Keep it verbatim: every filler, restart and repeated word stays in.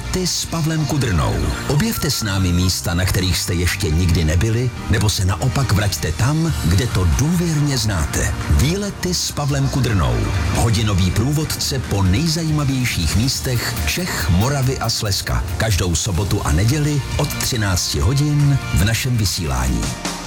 Výlety s Pavlem Kudrnou. Objevte s námi místa, na kterých jste ještě nikdy nebyli, nebo se naopak vraťte tam, kde to důvěrně znáte. Výlety s Pavlem Kudrnou. Hodinový průvodce po nejzajímavějších místech Čech, Moravy a Slezska. Každou sobotu a neděli od třinácti hodin v našem vysílání.